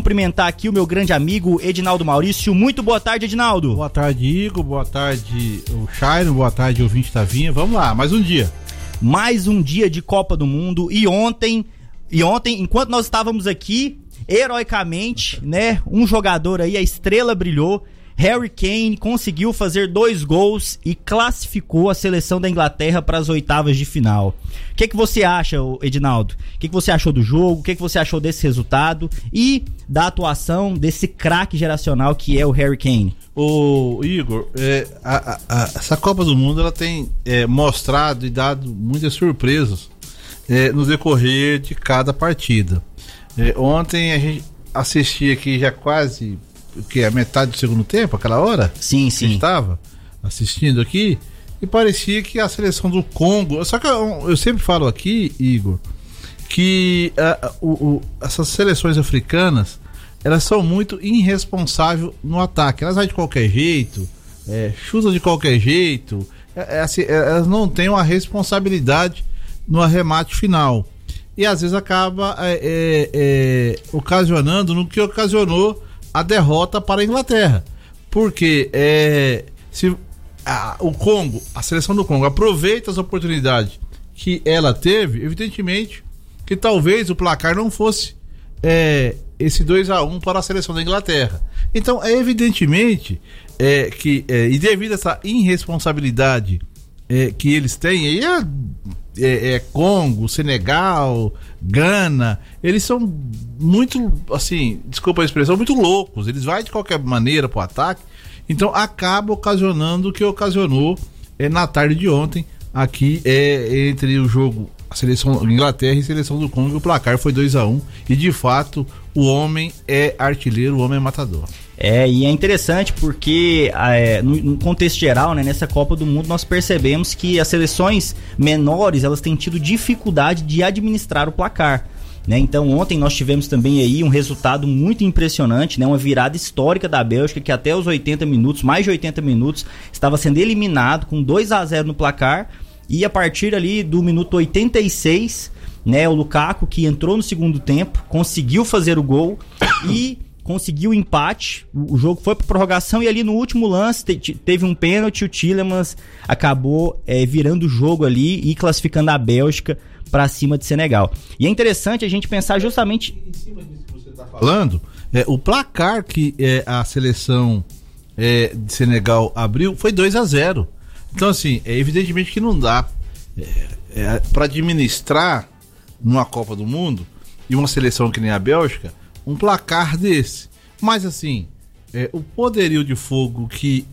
cumprimentar aqui o meu grande amigo Edinaldo Maurício. Muito boa tarde, Edinaldo. Boa tarde, Igor. Boa tarde, o Chairo. Boa tarde, ouvinte Tavinha. Vamos lá, mais um dia. Mais um dia de Copa do Mundo. E ontem, enquanto nós estávamos aqui, heroicamente, né? Um jogador aí, a estrela brilhou. Harry Kane conseguiu fazer 2 gols e classificou a seleção da Inglaterra para as oitavas de final. O que você acha, Edinaldo? O que você achou do jogo? O que você achou desse resultado? E da atuação craque geracional que é o Harry Kane? Ô Igor, essa Copa do Mundo ela tem mostrado e dado muitas surpresas no decorrer de cada partida. Ontem a gente assistia aqui já quase a metade do segundo tempo, aquela hora? Sim. A gente estava assistindo aqui e parecia que a seleção do Congo... Só que eu sempre falo aqui, Igor, que essas seleções africanas, elas são muito irresponsáveis no ataque. Elas vão de qualquer jeito, chutam de qualquer jeito, assim, elas não têm uma responsabilidade no arremate final. E às vezes acaba ocasionando no que ocasionou a derrota para a Inglaterra, porque se o Congo, a seleção do Congo aproveita as oportunidades que ela teve, evidentemente que talvez o placar não fosse esse 2-1 para a seleção da Inglaterra. Então evidentemente que e devido a essa irresponsabilidade que eles têm, aí Congo, Senegal, Gana, eles são muito, assim, desculpa a expressão, muito loucos. Eles vão de qualquer maneira pro ataque, então acaba ocasionando o que ocasionou na tarde de ontem aqui entre o jogo a seleção Inglaterra e a seleção do Congo. O placar foi 2-1 e de fato o homem é artilheiro, o homem é matador. E é interessante porque no contexto geral, né, nessa Copa do Mundo nós percebemos que as seleções menores elas têm tido dificuldade de administrar o placar, né? Então ontem nós tivemos também aí um resultado muito impressionante, né? Uma virada histórica da Bélgica que até os 80 minutos, mais de 80 minutos, estava sendo eliminado com 2-0 no placar, e a partir ali do minuto 86, né, o Lukaku, que entrou no segundo tempo, conseguiu fazer o gol e conseguiu o empate. O jogo foi para prorrogação e ali no último lance teve um pênalti. O Tielemans acabou virando o jogo ali e classificando a Bélgica para cima de Senegal. E é interessante a gente pensar justamente em cima disso que você está falando, o placar que a seleção de Senegal abriu foi 2-0. Então assim, evidentemente que não dá para administrar numa Copa do Mundo e uma seleção que nem a Bélgica um placar desse. Mas assim, o poderio de fogo que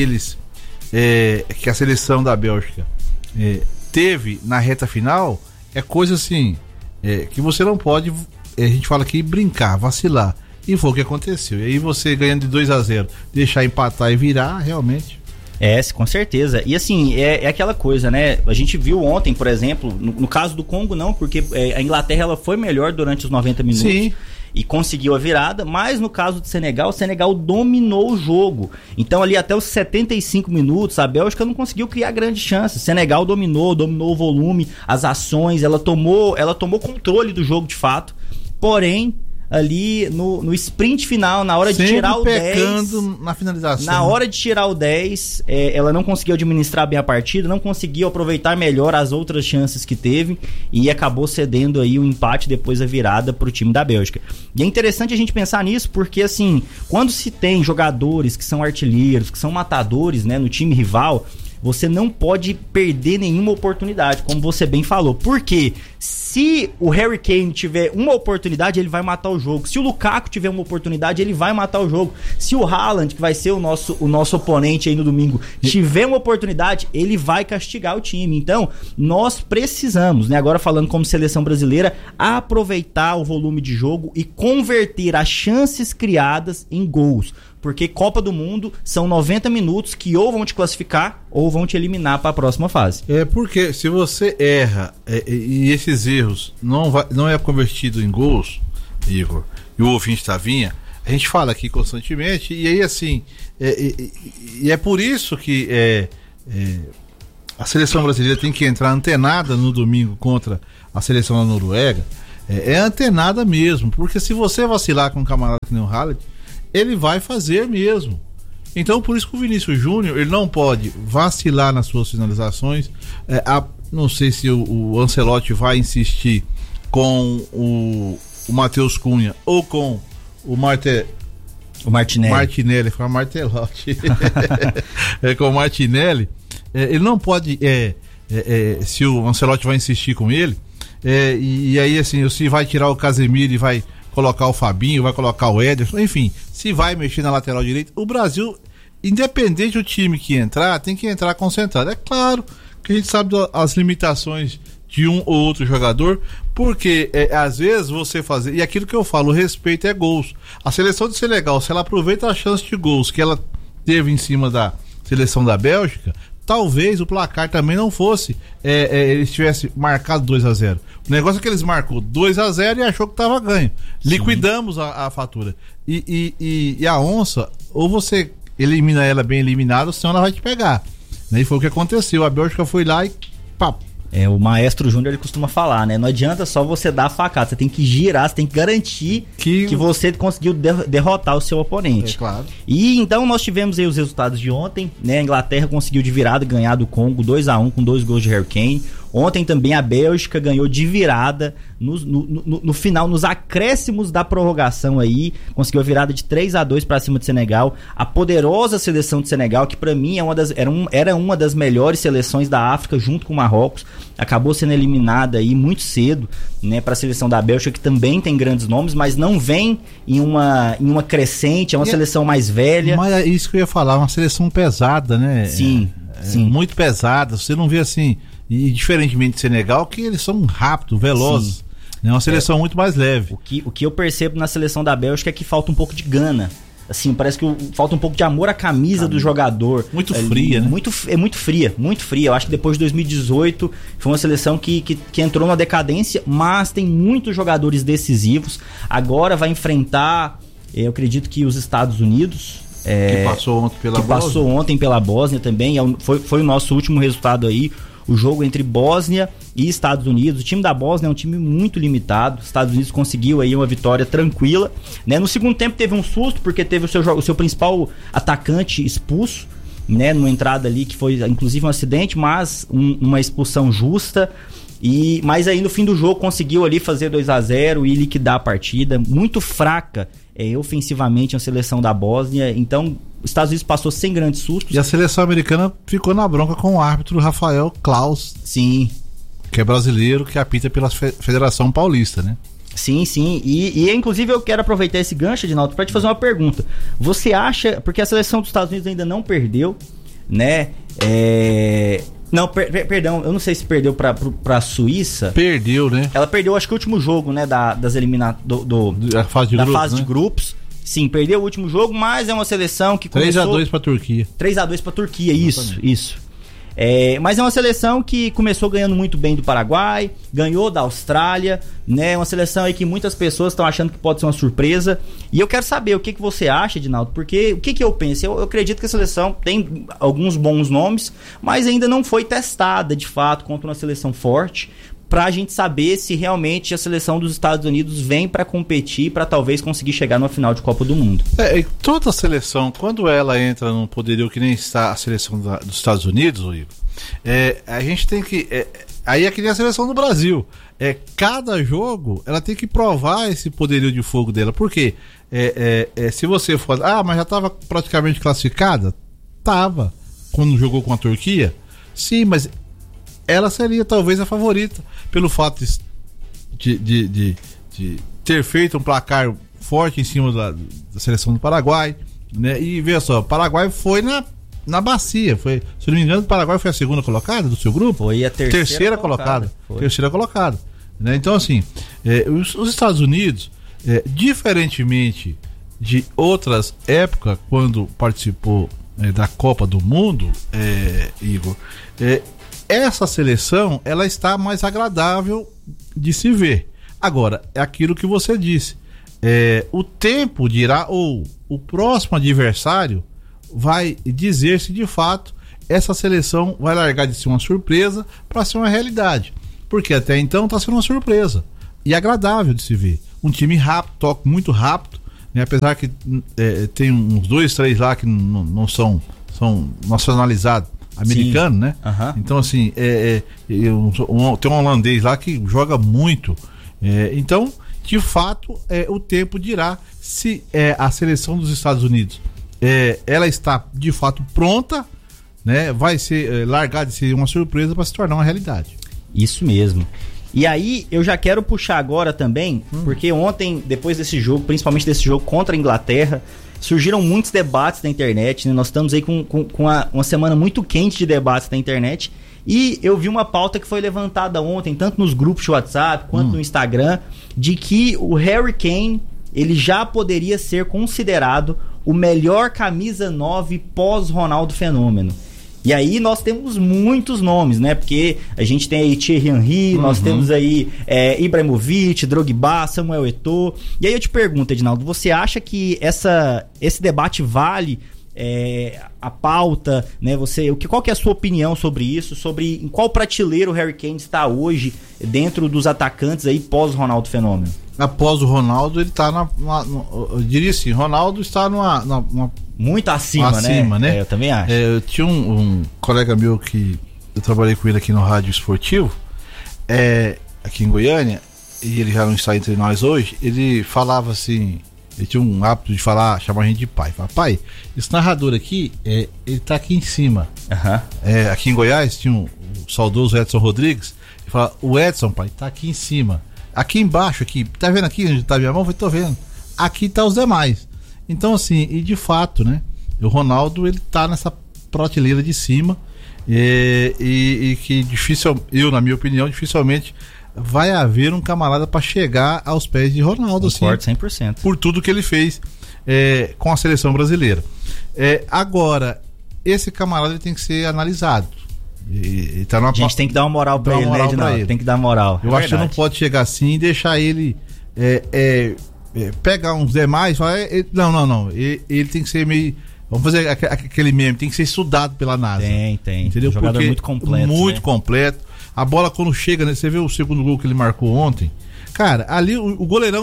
que a seleção da Bélgica teve na reta final é coisa assim, que você não pode, a gente fala aqui, brincar, vacilar. E foi o que aconteceu. E aí você ganhando de 2-0, deixar empatar e virar, realmente. Com certeza. E assim, é aquela coisa, né? A gente viu ontem, por exemplo, no caso do Congo não, porque a Inglaterra ela foi melhor durante os 90 minutos. Sim. E conseguiu a virada, mas no caso do Senegal, o Senegal dominou o jogo. Então ali até os 75 minutos, a Bélgica não conseguiu criar grandes chances. O Senegal dominou o volume, as ações, ela tomou controle do jogo de fato. Porém, ali no sprint final, na hora de tirar o 10, pecando na finalização. Na hora de tirar o 10, ela não conseguiu administrar bem a partida, não conseguiu aproveitar melhor as outras chances que teve e acabou cedendo aí o empate depois a virada pro time da Bélgica. E é interessante a gente pensar nisso porque, assim, quando se tem jogadores que são artilheiros, que são matadores, né, no time rival, você não pode perder nenhuma oportunidade, como você bem falou. Porque se o Harry Kane tiver uma oportunidade, ele vai matar o jogo. Se o Lukaku tiver uma oportunidade, ele vai matar o jogo. Se o Haaland, que vai ser o nosso oponente aí no domingo, tiver uma oportunidade, ele vai castigar o time. Então, nós precisamos, né, agora falando como seleção brasileira, aproveitar o volume de jogo e converter as chances criadas em gols. Porque Copa do Mundo são 90 minutos que ou vão te classificar ou vão te eliminar para a próxima fase. Porque se você erra e esses erros não é convertido em gols, Igor, e o ouvinte Tavinha, a gente fala aqui constantemente, e aí assim, e é por isso que a seleção brasileira tem que entrar antenada no domingo contra a seleção da Noruega, é antenada mesmo, porque se você vacilar com um camarada que nem o Hallet, ele vai fazer mesmo. Então por isso que o Vinícius Júnior, ele não pode vacilar nas suas finalizações. Não sei se o Ancelotti vai insistir com o Matheus Cunha ou com o Martinelli, foi Martelotti. Com o Martinelli, ele não pode, se o Ancelotti vai insistir com ele, e aí assim, se vai tirar o Casemiro e vai colocar o Fabinho, vai colocar o Ederson, enfim, se vai mexer na lateral direita, o Brasil, independente do time que entrar, tem que entrar concentrado. É claro que a gente sabe as limitações de um ou outro jogador, porque às vezes você fazer, e aquilo que eu falo, o respeito é gols. A seleção de Senegal, se ela aproveita a chance de gols que ela teve em cima da seleção da Bélgica, talvez o placar também não fosse, eles tivessem marcado 2-0. O negócio é que eles marcou 2-0 e achou que estava ganho. Sim. Liquidamos a fatura. E a onça, ou você elimina ela bem eliminada, senão ela vai te pegar. E foi o que aconteceu. A Bélgica foi lá e pá. O Maestro Júnior, ele costuma falar, né? Não adianta só você dar a facada, você tem que girar, você tem que garantir que você conseguiu derrotar o seu oponente. Claro. E então nós tivemos aí os resultados de ontem, né? A Inglaterra conseguiu de virada ganhar do Congo 2-1 com 2 gols de Harry Kane. Ontem também a Bélgica ganhou de virada no final, nos acréscimos da prorrogação aí, conseguiu a virada de 3-2 para cima de Senegal. A poderosa seleção de Senegal, que para mim era uma das melhores seleções da África, junto com o Marrocos, acabou sendo eliminada aí muito cedo, né, para a seleção da Bélgica, que também tem grandes nomes, mas não vem em uma crescente, é uma seleção mais velha. Mas é isso que eu ia falar, uma seleção pesada, né? Sim. Muito pesada, você não vê assim. E diferentemente de Senegal, que eles são rápidos, velozes. É uma seleção muito mais leve. O que eu percebo na seleção da Bélgica é que falta um pouco de gana. Assim, parece que falta um pouco de amor à camisa do jogador. Muito fria, né? Muito fria. Eu acho que depois de 2018 foi uma seleção que entrou na decadência, mas tem muitos jogadores decisivos. Agora vai enfrentar, eu acredito que os Estados Unidos. Que passou ontem pela Bósnia também. Foi o nosso último resultado aí. O jogo entre Bósnia e Estados Unidos. O time da Bósnia é um time muito limitado. Os Estados Unidos conseguiu aí uma vitória tranquila, né? No segundo tempo teve um susto, porque teve o seu principal atacante expulso, né? Numa entrada ali que foi inclusive um acidente, mas uma expulsão justa. Mas aí no fim do jogo conseguiu ali fazer 2-0 e liquidar a partida. Muito fraca ofensivamente a seleção da Bósnia. Então os Estados Unidos passou sem grandes sustos. E a seleção americana ficou na bronca com o árbitro Rafael Klaus. Sim. Que é brasileiro, que apita pela Federação Paulista, né? Sim. E inclusive eu quero aproveitar esse gancho, Edinaldo, para te fazer uma pergunta. Você acha, porque a seleção dos Estados Unidos ainda não perdeu, né? Não, perdão, eu não sei se perdeu pra Suíça. Perdeu, né? Ela perdeu, acho que o último jogo, né? Das eliminatórias da fase de grupos. Sim, perdeu o último jogo, mas é uma seleção que começou... 3-2 pra Turquia. 3-2 pra Turquia, isso. Mas é uma seleção que começou ganhando muito bem do Paraguai, ganhou da Austrália, né? Uma seleção aí que muitas pessoas estão achando que pode ser uma surpresa. E eu quero saber o que você acha, Edinaldo, porque o que eu penso? Eu acredito que a seleção tem alguns bons nomes, mas ainda não foi testada de fato contra uma seleção forte, pra gente saber se realmente a seleção dos Estados Unidos vem pra competir, pra talvez conseguir chegar na final de Copa do Mundo. Toda seleção, quando ela entra num poderio que nem está a seleção dos Estados Unidos, a gente tem que... aí é que nem a seleção do Brasil. Cada jogo, ela tem que provar esse poderio de fogo dela. Por quê? Se você for... mas já estava praticamente classificada? Tava. Quando jogou com a Turquia? Sim, mas ela seria talvez a favorita, pelo fato de ter feito um placar forte em cima da seleção do Paraguai, né? E veja só, o Paraguai foi na bacia, se não me engano, o Paraguai foi a segunda colocada do seu grupo? Foi a terceira colocada. Terceira colocada, né? Então assim, os Estados Unidos, diferentemente de outras épocas, quando participou da Copa do Mundo, Igor, essa seleção, ela está mais agradável de se ver. Agora, é aquilo que você disse. O tempo dirá, ou o próximo adversário vai dizer se de fato essa seleção vai largar de ser uma surpresa para ser uma realidade. Porque até então está sendo uma surpresa. e agradável de se ver. Um time rápido, toque muito rápido, né? Apesar que tem uns 2, 3 lá que não são nacionalizados americanos, né? Então, assim, tem um holandês lá que joga muito. Então, de fato, o tempo dirá se a seleção dos Estados Unidos ela está de fato pronta, né? Vai ser largar de ser uma surpresa para se tornar uma realidade. Isso mesmo. E aí, eu já quero puxar agora também, porque ontem, depois desse jogo, principalmente desse jogo contra a Inglaterra, surgiram muitos debates na internet, né? Nós estamos aí com uma semana muito quente de debates na internet, e eu vi uma pauta que foi levantada ontem, tanto nos grupos de WhatsApp quanto no Instagram, de que o Harry Kane, ele já poderia ser considerado o melhor camisa 9 pós-Ronaldo Fenômeno. E aí nós temos muitos nomes, né? Porque a gente tem aí Thierry Henry, nós temos aí Ibrahimovic, Drogba, Samuel Eto'o. E aí eu te pergunto, Edinaldo, você acha que esse debate vale a pauta, né? Qual que é a sua opinião sobre isso? Sobre em qual prateleira o Harry Kane está hoje dentro dos atacantes aí pós-Ronaldo Fenômeno? Após o Ronaldo, ele está eu diria assim, Ronaldo está numa muito acima, né? Eu também acho. Eu tinha um colega meu que eu trabalhei com ele aqui no rádio esportivo, aqui em Goiânia, e ele já não está entre nós hoje. Ele falava assim, ele tinha um hábito de chamar a gente de pai. Fala, pai, esse narrador aqui, ele tá aqui em cima. Aqui em Goiás tinha o saudoso Edson Rodrigues. Ele fala, o Edson, pai, tá aqui em cima. Aqui embaixo, aqui, tá vendo aqui onde tá a minha mão? Eu falei, tô vendo. Aqui tá os demais. Então, assim, e de fato, né? O Ronaldo, ele tá nessa prateleira de cima, e que na minha opinião, dificilmente vai haver um camarada para chegar aos pés de Ronaldo. Concordo, assim, 100%. Por tudo que ele fez com a seleção brasileira. Agora, esse camarada ele tem que ser analisado. A gente tem que dar uma moral pra ele, né, Edinaldo? Tem que dar moral. Eu acho que não pode chegar assim e deixar ele pegar uns demais. Não. Ele tem que ser meio. Vamos fazer aquele meme, tem que ser estudado pela NASA. Tem. Entendeu? Um jogador porque muito completo. Muito completo. A bola quando chega, né? Você vê o segundo gol que ele marcou ontem. Cara, ali o goleirão,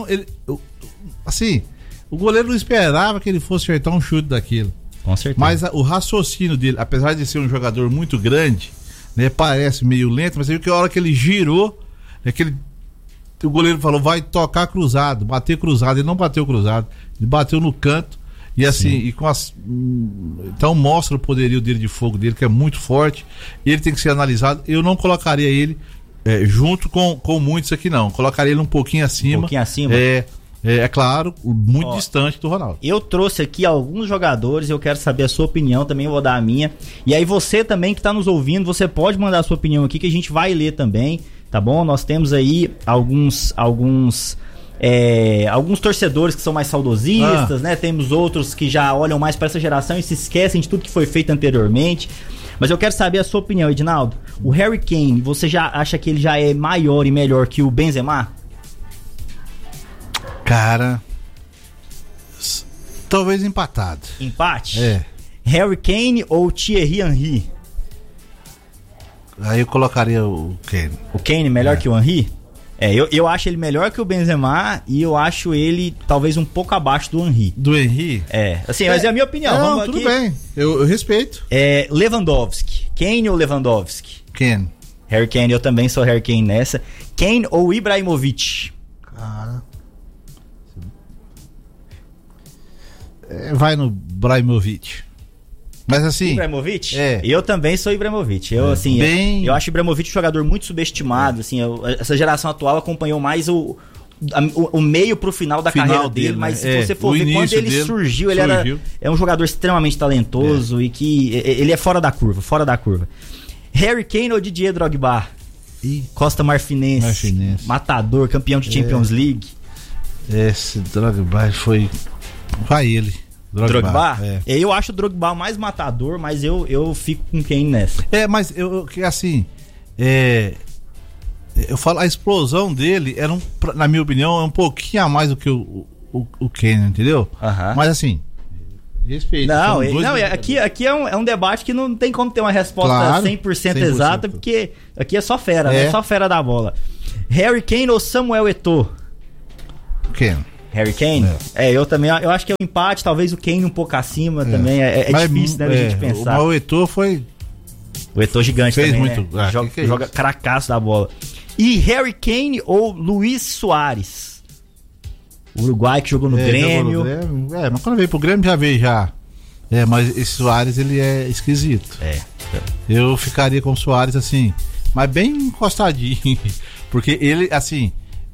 o goleiro não esperava que ele fosse acertar um chute daquilo. Com certeza. Mas o raciocínio dele, apesar de ser um jogador muito grande, né, parece meio lento, mas você viu que a hora que ele girou, o goleiro falou, vai tocar cruzado, bater cruzado. Ele não bateu cruzado, ele bateu no canto. E assim, então mostra o poderio dele de fogo dele, que é muito forte. Ele tem que ser analisado. Eu não colocaria ele junto com muitos aqui, não. Colocaria ele um pouquinho acima. É claro, muito distante do Ronaldo. Eu trouxe aqui alguns jogadores, eu quero saber a sua opinião, também vou dar a minha. E aí você também que está nos ouvindo, você pode mandar a sua opinião aqui que a gente vai ler também, tá bom? Nós temos aí alguns torcedores que são mais saudosistas, né? Temos outros que já olham mais para essa geração e se esquecem de tudo que foi feito anteriormente. Mas eu quero saber a sua opinião, Edinaldo. O Harry Kane, você já acha que ele já é maior e melhor que o Benzema? Cara, talvez empatado. Empate? Harry Kane ou Thierry Henry? Aí eu colocaria o Kane. O Kane melhor que o Henry? Eu acho ele melhor que o Benzema e eu acho ele talvez um pouco abaixo do Henry. Do Henry? Assim, mas é a minha opinião. Não, tudo bem. Eu respeito. Lewandowski. Kane ou Lewandowski? Kane. Harry Kane, eu também sou Harry Kane nessa. Kane ou Ibrahimovic? Cara... vai no Ibrahimovic. Mas assim... Ibrahimovic? Eu também sou Ibrahimovic. Eu acho o Ibrahimovic um jogador muito subestimado. Assim, essa geração atual acompanhou mais o meio pro final da carreira dele, mas se você for ver, quando ele surgiu, ele é um jogador extremamente talentoso e que ele é fora da curva. Harry Kane ou Didier Drogba? Costa Marfinense. Matador, campeão de Champions League. Esse Drogba foi... Vai ele. Drogba? Eu acho o Drogba mais matador, mas eu fico com Kane nessa. Mas eu falo, a explosão dele era, na minha opinião, é um pouquinho a mais do que o Kane, entendeu? Mas assim, respeito. Aqui é um debate que não tem como ter uma resposta 100% exata, porque aqui é só fera, né? Só fera da bola. Harry Kane ou Samuel Eto'o? Quem? Harry Kane? Eu também, eu acho que é um empate, talvez o Kane um pouco acima também, é difícil, né, da gente pensar. O Eto'o foi... O Eto'o gigante fez também, muito, né? Joga cracaço da bola. E Harry Kane ou Luis Soares? O Uruguai que jogou no Grêmio. Mas quando veio pro Grêmio já veio já. Mas esse Soares, ele é esquisito. Eu ficaria com o Soares assim, mas bem encostadinho. Porque ele, assim...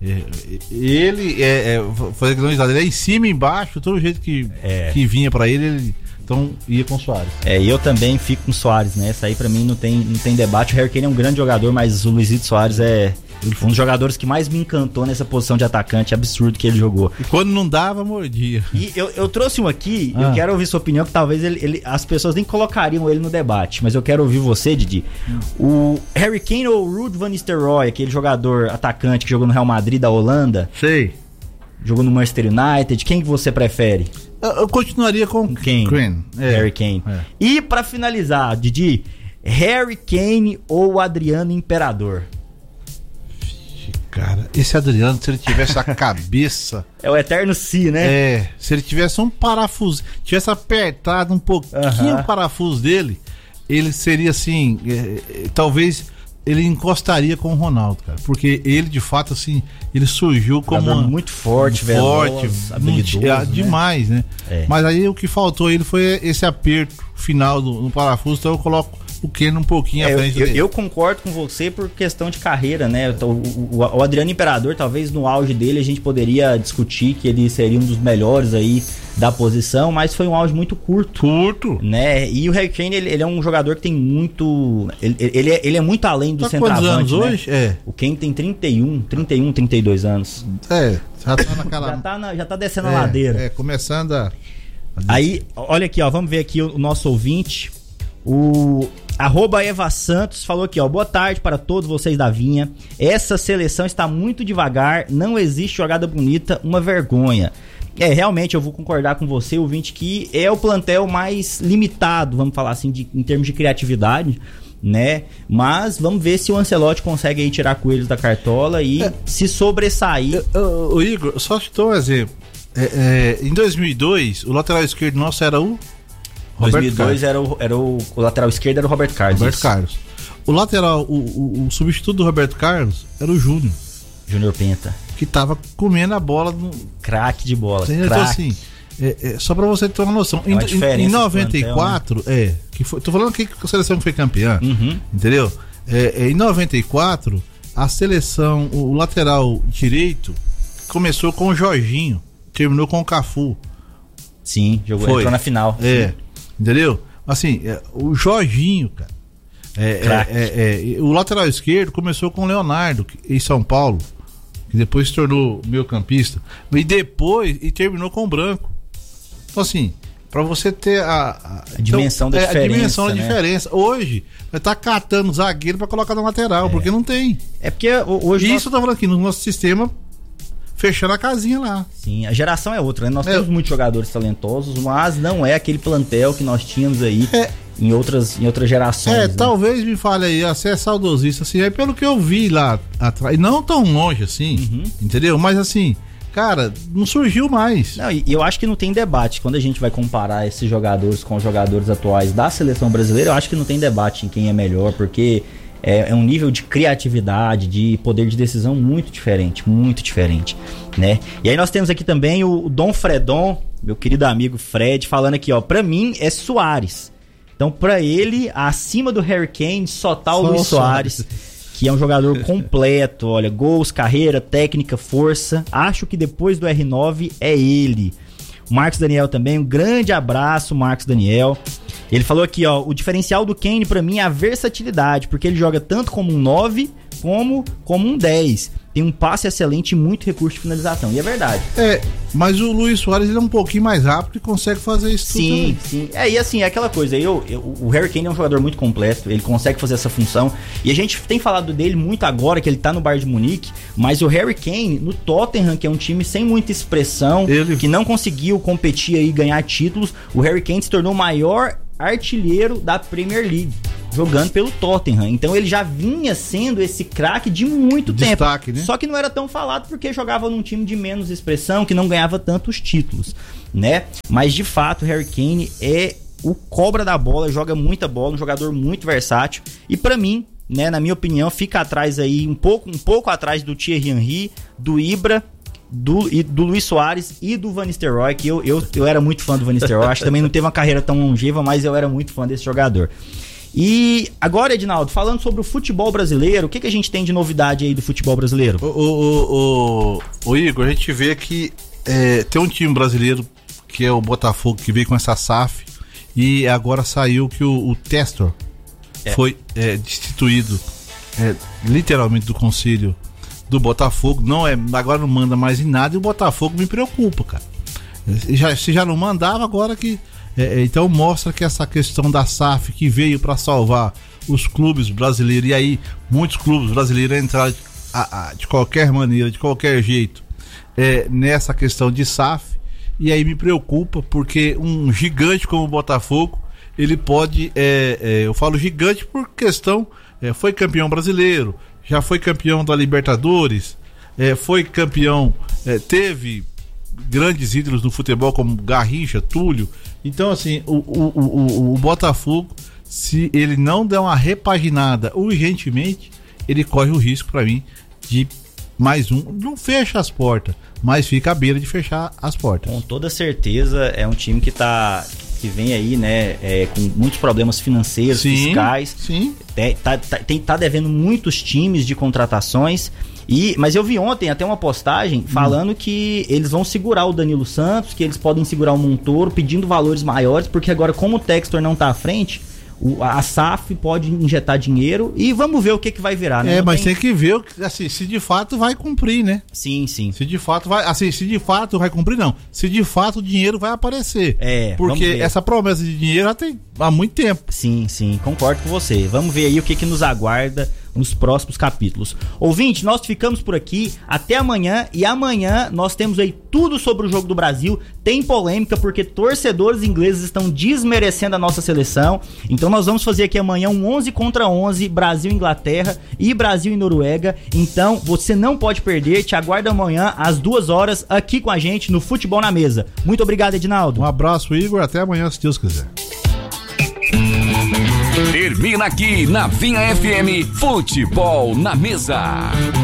ele ele é em cima e embaixo, todo jeito que vinha pra ele então ia com o Soares. E eu também fico com o Soares, né? Essa aí pra mim não tem debate. O Harry Kane é um grande jogador, mas o Luizito Soares é um dos jogadores que mais me encantou nessa posição de atacante, absurdo que ele jogou. E quando não dava, mordia. E eu trouxe um aqui, eu quero ouvir sua opinião, que talvez as pessoas nem colocariam ele no debate, mas eu quero ouvir você, Didi. O Harry Kane ou o Ruud van Nistelrooy, aquele jogador atacante que jogou no Real Madrid da Holanda? Sei. Jogou no Manchester United, quem que você prefere? Eu continuaria com Kane. Harry Kane. E pra finalizar, Didi, Harry Kane ou Adriano Imperador? Cara, esse Adriano, se ele tivesse a cabeça... É o eterno si, né? Se ele tivesse um parafuso, tivesse apertado um pouquinho o parafuso dele, ele seria assim, talvez ele encostaria com o Ronaldo, cara. Porque ele, de fato, assim, ele surgiu como muito forte, veloz, habilidoso, demais, né? Mas aí o que faltou ele foi esse aperto final no parafuso, então eu coloco o Kane um pouquinho à frente dele. Eu concordo com você por questão de carreira, né? O Adriano Imperador, talvez no auge dele a gente poderia discutir que ele seria um dos melhores aí da posição, mas foi um auge muito curto, né? E o Harry Kane, ele é um jogador que tem muito... Ele é muito além do centroavante, quantos anos, né? Hoje? O Kane tem 32 anos. Já tá naquela... já tá descendo a ladeira. Começando a... Aí, olha aqui, ó, vamos ver aqui o nosso ouvinte, o @Eva Santos falou aqui, ó: boa tarde para todos vocês da Vinha. Essa seleção está muito devagar, não existe jogada bonita, uma vergonha. Realmente eu vou concordar com você, ouvinte, que é o plantel mais limitado, vamos falar assim, em termos de criatividade, né? Mas vamos ver se o Ancelotti consegue aí tirar coelhos da cartola e se sobressair. O Igor, só te dou um exemplo. Em 2002, o lateral esquerdo nosso era o 2002 era o lateral esquerdo era o Roberto Carlos. O lateral, o substituto do Roberto Carlos era o Júnior Penta, que tava comendo a bola no... craque de bola. Então, assim, só pra você ter uma noção, em 94 plantel, né? Tô falando que a seleção foi campeã, entendeu? Em 94 a seleção, o lateral direito começou com o Jorginho, terminou com o Cafu. Sim, entrou na final. Entendeu? Assim, o Jorginho, cara. O lateral esquerdo começou com o Leonardo, em São Paulo, que depois se tornou meio-campista. E terminou com o Branco. Então, assim, pra você ter a dimensão da diferença. A dimensão da diferença. Hoje, vai estar catando zagueiro pra colocar na lateral, porque não tem. Porque hoje. Isso eu tô falando aqui, no nosso sistema, fechando a casinha lá. Sim, a geração é outra, né? Nós temos muitos jogadores talentosos, mas não é aquele plantel que nós tínhamos aí em outras gerações. Né? Talvez me fale aí, você é saudosista, assim, pelo que eu vi lá atrás, não tão longe assim, entendeu? Mas assim, cara, não surgiu mais. Não, e eu acho que não tem debate. Quando a gente vai comparar esses jogadores com os jogadores atuais da seleção brasileira, eu acho que não tem debate em quem é melhor, porque é um nível de criatividade, de poder de decisão muito diferente, né? E aí nós temos aqui também o Dom Fredon, meu querido amigo Fred, falando aqui, ó: pra mim é Soares. Então, pra ele, acima do Harry Kane, só tá o Luis Soares, que é um jogador completo, olha, gols, carreira, técnica, força. Acho que depois do R9 é ele. O Marcos Daniel também, um grande abraço, Marcos Daniel. Ele falou aqui, ó: o diferencial do Kane pra mim é a versatilidade, porque ele joga tanto como um 9 como um 10. Tem um passe excelente e muito recurso de finalização. E é verdade. Mas o Luis Soares, ele é um pouquinho mais rápido e consegue fazer isso tudo também. Sim. E assim, é aquela coisa. O Harry Kane é um jogador muito completo. Ele consegue fazer essa função. E a gente tem falado dele muito agora, que ele tá no Bayern de Munique. Mas o Harry Kane, no Tottenham, que é um time sem muita expressão, que não conseguiu competir e ganhar títulos, o Harry Kane se tornou o maior artilheiro da Premier League. jogando pelo Tottenham. Então ele já vinha sendo esse craque de muito Destaque, tempo. Né? Só que não era tão falado porque jogava num time de menos expressão, que não ganhava tantos títulos, né? Mas de fato, o Harry Kane é o cobra da bola, joga muita bola, um jogador muito versátil. E pra mim, né, na minha opinião, fica atrás aí, um pouco atrás do Thierry Henry, do Ibra, do Luis Soares e do Van Nistelrooy, que eu era muito fã do Van Nistelrooy. Acho que também não teve uma carreira tão longeva, mas eu era muito fã desse jogador. E agora, Edinaldo, falando sobre o futebol brasileiro, o que a gente tem de novidade aí do futebol brasileiro? O Igor, a gente vê que tem um time brasileiro que é o Botafogo, que veio com essa SAF, e agora saiu que o Testor foi destituído literalmente do conselho do Botafogo. Agora não manda mais em nada, e o Botafogo me preocupa, cara. Se já não mandava, agora que então mostra que essa questão da SAF, que veio para salvar os clubes brasileiros, e aí muitos clubes brasileiros entraram de qualquer maneira, de qualquer jeito, nessa questão de SAF. E aí me preocupa, porque um gigante como o Botafogo, ele pode, eu falo gigante por questão, foi campeão brasileiro, já foi campeão da Libertadores, foi campeão, teve grandes ídolos do futebol como Garrincha, Túlio. Então assim, o Botafogo, se ele não der uma repaginada urgentemente, ele corre o risco, para mim, de mais não fecha as portas, mas fica à beira de fechar as portas. Com toda certeza, é um time que vem aí, né, com muitos problemas financeiros, fiscais. Sim. Tá devendo muitos times de contratações. Mas eu vi ontem até uma postagem falando que eles vão segurar o Danilo Santos, que eles podem segurar o Montoro, pedindo valores maiores, porque agora, como o Textor não tá à frente, a SAF pode injetar dinheiro e vamos ver o que vai virar, né? Mas tem que ver assim, se de fato vai cumprir, né? Sim. Se de fato vai cumprir, não. Se de fato o dinheiro vai aparecer. Porque essa promessa de dinheiro já tem há muito tempo. Sim, concordo com você. Vamos ver aí o que nos aguarda nos próximos capítulos. Ouvinte, nós ficamos por aqui, até amanhã, e amanhã nós temos aí tudo sobre o jogo do Brasil. Tem polêmica porque torcedores ingleses estão desmerecendo a nossa seleção, então nós vamos fazer aqui amanhã um 11 contra 11, Brasil e Inglaterra e Brasil e Noruega. Então você não pode perder, te aguardo amanhã às 2h aqui com a gente no Futebol na Mesa. Muito obrigado, Edinaldo. Um abraço, Igor, até amanhã, se Deus quiser. Termina aqui na Vinha FM Futebol na Mesa.